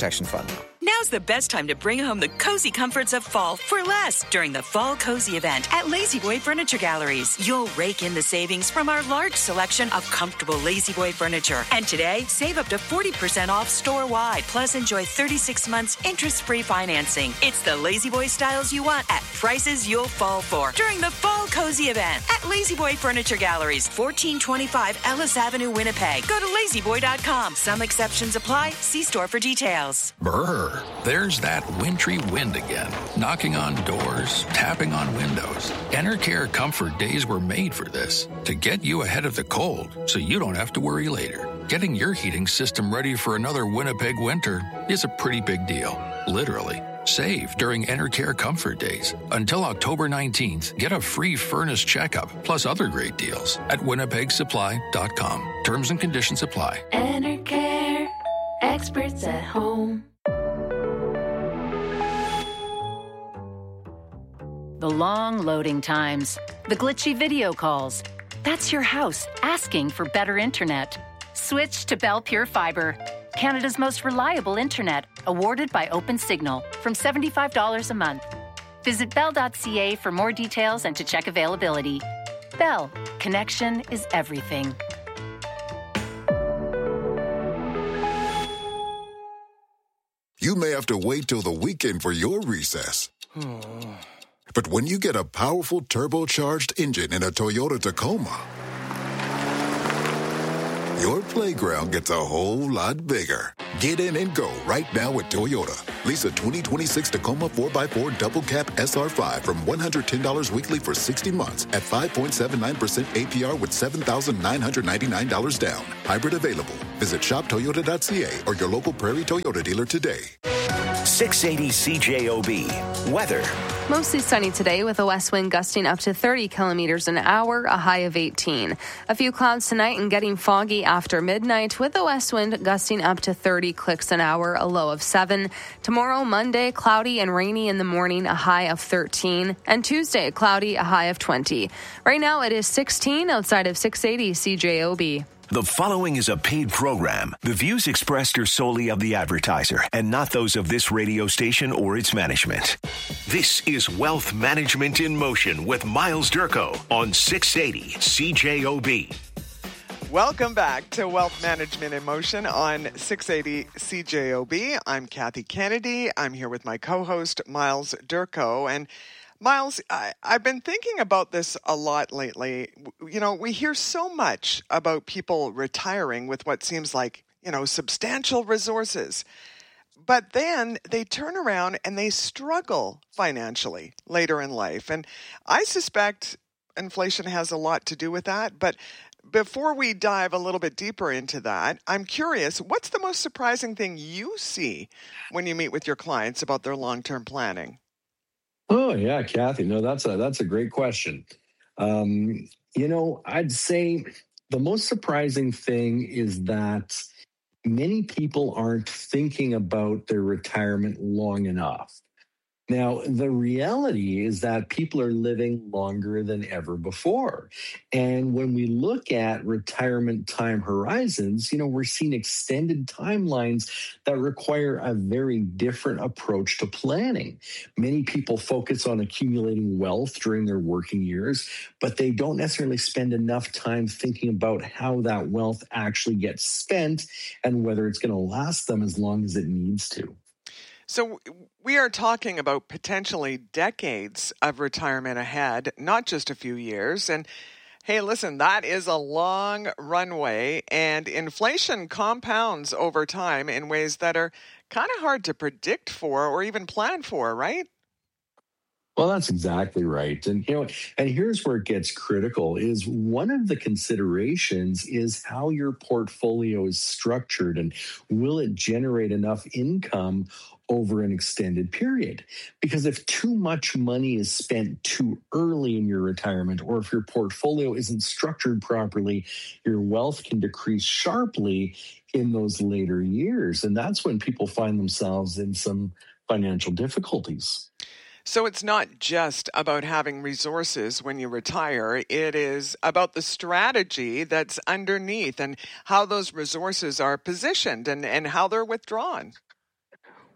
protection fund. Now's the best time to bring home the cozy comforts of fall for less during the Fall Cozy event at La-Z-Boy Furniture Galleries. You'll rake in the savings from our large selection of comfortable La-Z-Boy furniture. And today, save up to 40% off store-wide. Plus, enjoy 36 months interest-free financing. It's the La-Z-Boy styles you want at prices you'll fall for during the Fall Cozy event at La-Z-Boy Furniture Galleries, 1425 Ellis Avenue, Winnipeg. Go to lazyboy.com. Some exceptions apply. See store for details. Brr. There's that wintry wind again, knocking on doors, tapping on windows. Enercare Comfort Days were made for this, to get you ahead of the cold so you don't have to worry later. Getting your heating system ready for another Winnipeg winter is a pretty big deal, literally. Save during Enercare Comfort Days. Until October 19th, get a free furnace checkup, plus other great deals at winnipegsupply.com. Terms and conditions apply. Enercare, experts at home. The long loading times, the glitchy video calls. That's your house asking for better internet. Switch to Bell Pure Fiber, Canada's most reliable internet, awarded by OpenSignal, from $75 a month. Visit bell.ca for more details and to check availability. Bell, connection is everything. You may have to wait till the weekend for your recess. But when you get a powerful turbocharged engine in a Toyota Tacoma, your playground gets a whole lot bigger. Get in and go right now with Toyota. Lease a 2026 Tacoma 4x4 Double Cab SR5 from $110 weekly for 60 months at 5.79% APR with $7,999 down. Hybrid available. Visit shoptoyota.ca or your local Prairie Toyota dealer today. 680 CJOB. Weather. Mostly sunny today with a west wind gusting up to 30 kilometers an hour, a high of 18. A few clouds tonight and getting foggy after midnight with a west wind gusting up to 30 clicks an hour, a low of 7. Tomorrow, Monday, cloudy and rainy in the morning, a high of 13. And Tuesday, cloudy, a high of 20. Right now it is 16 outside of 680 CJOB. The following is a paid program. The views expressed are solely of the advertiser and not those of this radio station or its management. This is Wealth Management in Motion with Miles Durko on 680 CJOB. Welcome back to Wealth Management in Motion on 680 CJOB. I'm Kathy Kennedy. I'm here with my co-host, Miles Durko. And Miles, I've been thinking about this a lot lately. You know, we hear so much about people retiring with what seems like, substantial resources. But then they turn around and they struggle financially later in life. And I suspect inflation has a lot to do with that. But before we dive a little bit deeper into that, I'm curious, what's the most surprising thing you see when you meet with your clients about their long-term planning? Oh, yeah, Kathy. No, that's a great question. I'd say the most surprising thing is that many people aren't thinking about their retirement long enough. Now, the reality is that people are living longer than ever before. And when we look at retirement time horizons, we're seeing extended timelines that require a very different approach to planning. Many people focus on accumulating wealth during their working years, but they don't necessarily spend enough time thinking about how that wealth actually gets spent and whether it's going to last them as long as it needs to. So we are talking about potentially decades of retirement ahead, not just a few years. And hey, listen, that is a long runway, and inflation compounds over time in ways that are kind of hard to predict for or even plan for, right? Well, that's exactly right. And, and here's where it gets critical is one of the considerations is how your portfolio is structured and will it generate enough income over an extended period? Because if too much money is spent too early in your retirement, or if your portfolio isn't structured properly, your wealth can decrease sharply in those later years. And that's when people find themselves in some financial difficulties. So it's not just about having resources when you retire. It is about the strategy that's underneath and how those resources are positioned and how they're withdrawn.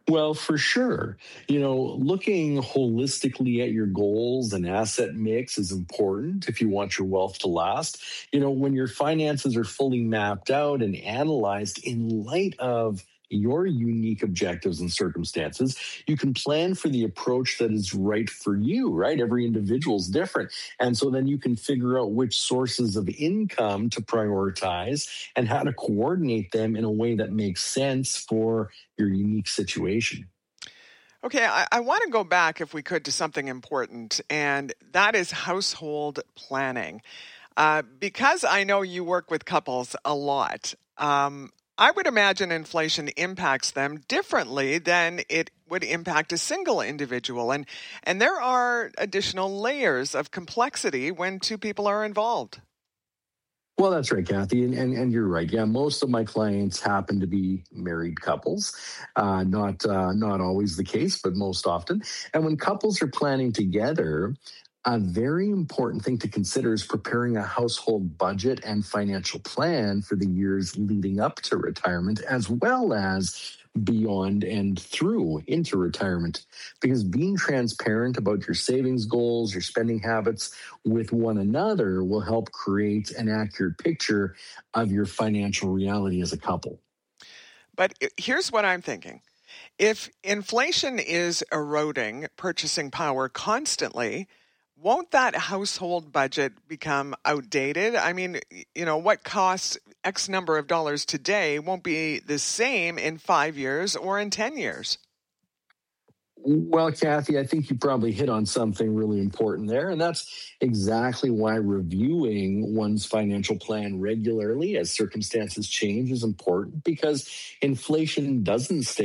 Well, for sure. Looking holistically at your goals and asset mix is important if you want your wealth to last. When your finances are fully mapped out and analyzed in light of your unique objectives and circumstances, you can plan for the approach that is right for you, right? Every individual is different. And so then you can figure out which sources of income to prioritize and how to coordinate them in a way that makes sense for your unique situation. Okay, I want to go back, if we could, to something important, and that is household planning. Because I know you work with couples a lot, I would imagine inflation impacts them differently than it would impact a single individual. And there are additional layers of complexity when two people are involved. Well, that's right, Kathy, and you're right. Yeah, most of my clients happen to be married couples. Not always the case, but most often. And when couples are planning together, a very important thing to consider is preparing a household budget and financial plan for the years leading up to retirement, as well as beyond and through into retirement. Because being transparent about your savings goals, your spending habits with one another will help create an accurate picture of your financial reality as a couple. But here's what I'm thinking. If inflation is eroding purchasing power constantly, won't that household budget become outdated? I mean, what costs X number of dollars today won't be the same in 5 years or in 10 years. Well, Kathy, I think you probably hit on something really important there. And that's exactly why reviewing one's financial plan regularly as circumstances change is important, because inflation doesn't stay